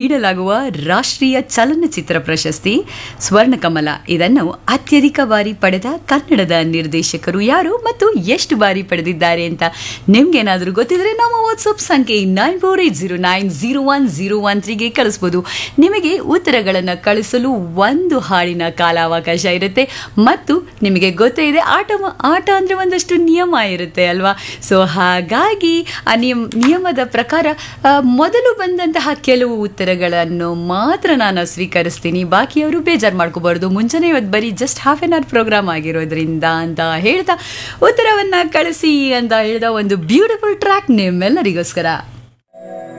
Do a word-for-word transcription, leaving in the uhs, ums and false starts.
ನೀಡಲಾಗುವ ರಾಷ್ಟ್ರೀಯ ಚಲನಚಿತ್ರ ಪ್ರಶಸ್ತಿ ಸ್ವರ್ಣಕಮಲ. ಇದನ್ನು ಅತ್ಯಧಿಕ ಬಾರಿ ಪಡೆದ ಕನ್ನಡದ ನಿರ್ದೇಶಕರು ಯಾರು ಮತ್ತು ಎಷ್ಟು ಬಾರಿ ಪಡೆದಿದ್ದಾರೆ ಅಂತ ನಿಮ್ಗೇನಾದರೂ ಗೊತ್ತಿದ್ರೆ ನಮ್ಮ ವಾಟ್ಸಪ್ ಸಂಖ್ಯೆ nine four eight zero nine zero one zero one ತ್ರೀಗೆ ಕಳಿಸ್ಬೋದು. ನಿಮಗೆ ಉತ್ತರಗಳನ್ನು ಕಳಿಸಲು ಒಂದು ಹಾಡಿನ ಕಾಲಾವಕಾಶ ಇರುತ್ತೆ ಮತ್ತು ನಿಮಗೆ ಗೊತ್ತೇ ಇದೆ ಆಟ ಆಟ ಅಂದರೆ ಒಂದಷ್ಟು ನಿಯಮ ಇರುತ್ತೆ ಅಲ್ವಾ. ಸೊ ಹಾಗಾಗಿ ಆ ನಿಯಮ ನಿಯಮದ ಪ್ರಕಾರ ಮೊದಲು ಬಂದಂತಹ ಕೆಲವು ಉತ್ತರಗಳನ್ನು ಮಾತ್ರ ನಾನು ಸ್ವೀಕರಿಸ್ತೀನಿ, ಬಾಕಿಯವರು ಬೇಜಾರು ಮಾಡ್ಕೋಬಾರ್ದು. ಮುಂಚೆನೇ ಇವತ್ತು ಬರೀ just half an hour program ಆಗಿರೋದ್ರಿಂದ ಅಂತ ಹೇಳ್ತಾ ಉತ್ತರವನ್ನು ಕಳಿಸಿ ಅಂತ ಹೇಳಿದ ಒಂದು ಬ್ಯೂಟಿಫುಲ್ ಟ್ರ್ಯಾಕ್ ನಿಮ್ಮೆಲ್ಲರಿಗೋಸ್ಕರ.